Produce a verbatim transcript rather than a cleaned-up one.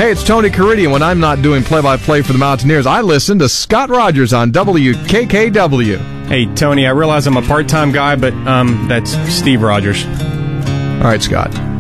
Hey, it's Tony Caridi, and when I'm not doing play-by-play for the Mountaineers, I listen to Scott Rogers on W K K W. Hey, Tony, I realize I'm a part-time guy, but um, that's Steve Rogers. All right, Scott.